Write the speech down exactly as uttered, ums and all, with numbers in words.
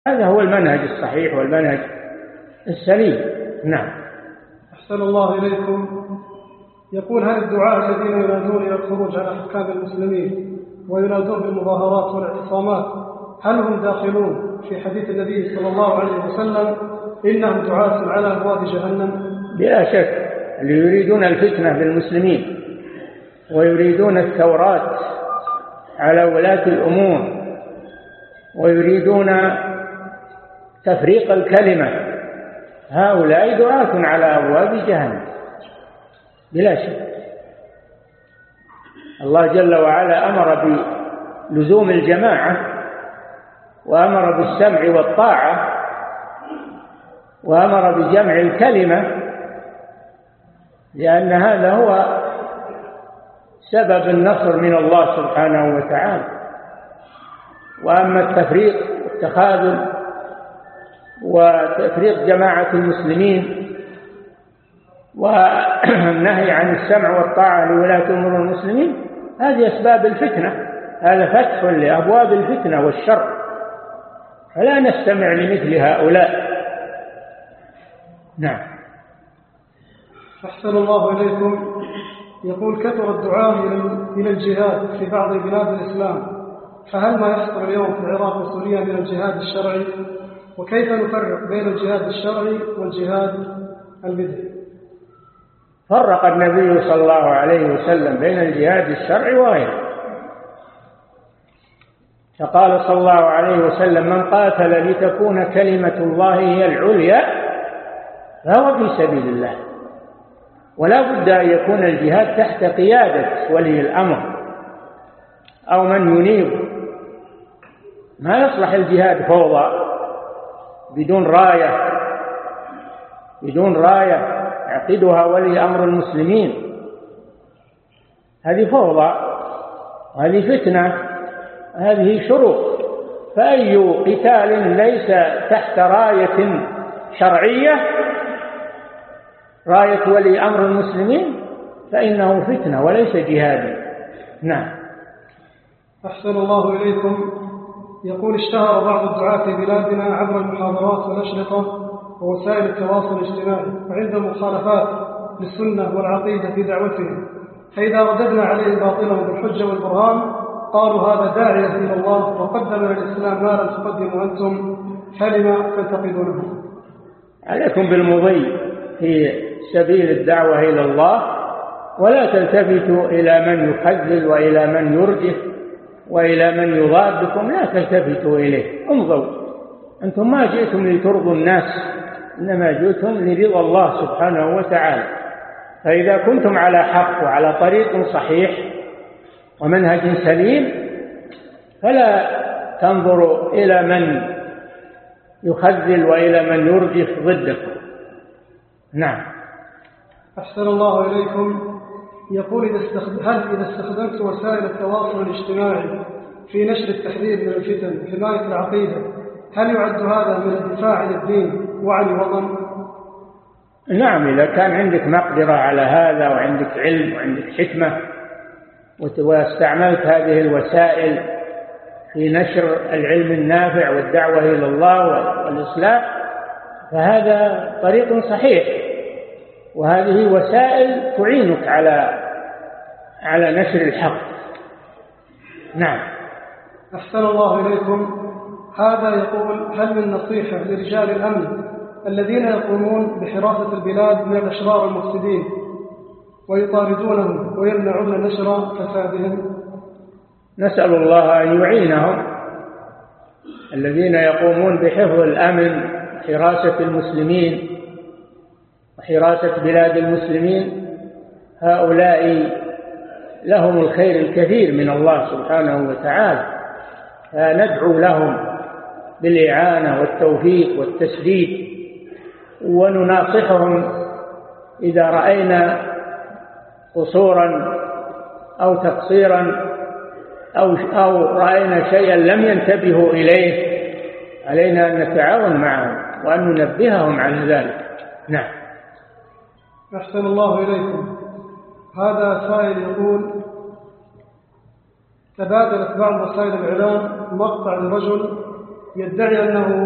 هذا هو المنهج الصحيح والمنهج السليم. نعم. أحسن الله إليكم. يقول: هل الدعاة الذين ينادون إلى الخروج على حكام المسلمين وينادون بالمظاهرات والاعتصامات هل هم داخلون في حديث النبي صلى الله عليه وسلم إنهم دعاة على أبواب جهنم؟ بلا شك، اللي يريدون الفتنة بالمسلمين ويريدون الثورات على ولاة الأمور ويريدون تفريق الكلمة، هؤلاء دعاة على أبواب جهنم بلا شك. الله جل وعلا أمر بلزوم الجماعة وأمر بالسمع والطاعة وأمر بجمع الكلمة، لأن هذا هو سبب النصر من الله سبحانه وتعالى. وأما التفريق والتخاذل وتفريق جماعة المسلمين والنهي عن السمع والطاعة لولاة أمور المسلمين، هذه أسباب الفتنة، هذا فتح لأبواب الفتنة والشر، فلا نستمع لمثل هؤلاء. نعم. أحسن الله إليكم. يقول: كثر الدعاة إلى الجهاد في بعض بلاد الإسلام، فهل ما يحصل اليوم في العراق وسوريا من الجهاد الشرعي؟ وكيف نفرق بين الجهاد الشرعي والجهاد البدعي؟ فرق النبي صلى الله عليه وسلم بين الجهاد الشرعي وغيره، فقال صلى الله عليه وسلم: من قاتل لتكون كلمة الله هي العليا فهو في سبيل الله. ولا بد أن يكون الجهاد تحت قيادة ولي الأمر أو من ينيب. ما يصلح الجهاد فوضى بدون راية بدون راية يعقدها ولي أمر المسلمين، هذه فوضى، هذه فتنة، هذه شرور. فأي قتال ليس تحت راية شرعية، راية ولي أمر المسلمين، فإنه فتنة وليس جهادا. نعم. أحسن الله إليكم. يقول: اشتهر بعض الدعاة في بلادنا عبر المحاضرات والأشرطة ووسائل التواصل الاجتماعي وعند مخالفات للسنة والعقيدة في دعوتهم، فإذا رددنا عليه باطلهم بالحجة والبرهان قالوا هذا داعية إلى الله وقدم للإسلام ما لم تقدموا أنتم، فلما تنتقدونه؟ عليكم بالمضي في سبيل الدعوة إلى الله، ولا تلتفتوا إلى من يخذل وإلى من يرجف وإلى من يضادكم، لا تلتفتوا إليه. انظروا، أنتم ما جئتم لترضوا الناس، إنما جئتم لرضا الله سبحانه وتعالى. فإذا كنتم على حق وعلى طريق صحيح ومنهج سليم فلا تنظروا إلى من يخذل وإلى من يرجف ضدكم. نعم. أحسن الله إليكم. يقول: إذا استخد... هل إذا استخدمت وسائل التواصل الاجتماعي في نشر التحذير من الفتن وحماية العقيدة، هل يعد هذا من الدفاع عن الدين وعن الوطن؟ نعم، إذا كان عندك مقدرة على هذا وعندك علم وعندك حكمة واستعملت هذه الوسائل في نشر العلم النافع والدعوة إلى الله والإصلاح، فهذا طريق صحيح، وهذه وسائل تعينك على على نشر الحق. نعم. أحسن الله إليكم. هذا يقول: هل من نصيحة لرجال الأمن الذين يقومون بحراسة البلاد من الأشرار المفسدين ويطاردونهم ويمنعون نشر فسادهم؟ نسأل الله أن يعينهم. الذين يقومون بحفظ الأمن، حراسة المسلمين وحراسة بلاد المسلمين، هؤلاء لهم الخير الكثير من الله سبحانه وتعالى، فندعو لهم بالإعانة والتوفيق والتسديد، ونناصحهم إذا رأينا قصورا أو تقصيرا أو أو رأينا شيئا لم ينتبهوا إليه، علينا أن نتعاون معهم وأن ننبههم عن ذلك. نعم. أحسن الله إليكم. هذا سائل يقول: تبادلت بعض وسائل الإعلام مقطع لرجل يدعي أنه